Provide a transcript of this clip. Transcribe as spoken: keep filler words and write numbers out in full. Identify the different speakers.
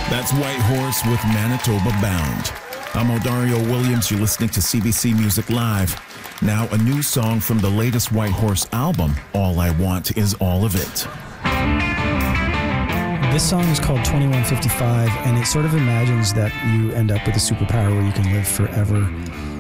Speaker 1: That's White Horse with Manitoba Bound. I'm Odario Williams. You're listening to C B C Music Live. Now, a new song from the latest White Horse album, All I Want Is All of It.
Speaker 2: This song is called twenty-one fifty-five, and it sort of imagines that you end up with a superpower where you can live forever